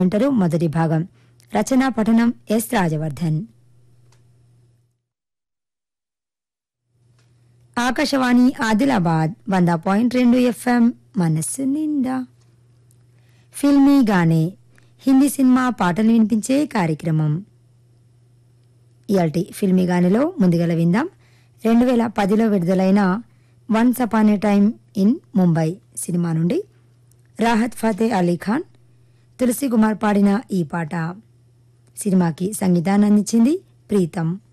వింటారు మొదటి భాగం. రచనా పఠనం ఎస్ రాజవర్ధన్. ఆకాశవాణి ఆదిలాబాద్ 100.2 FM మనస్సు నిండా. ఫిల్మీ గానే హిందీ సినిమా పాటలు వినిపించే కార్యక్రమం. ఇయాల్టి ఫిల్మీ గానేలో ముందుగల విందాం 2010లో విడుదలైన once upon A time in Mumbai cinema నుండి రాహత్ ఫతే అలీ ఖాన్, తులసి కుమార్ పాడిన ఈ పాట. సినిమాకి సంగీతాన్ని అందించింది ప్రీతం.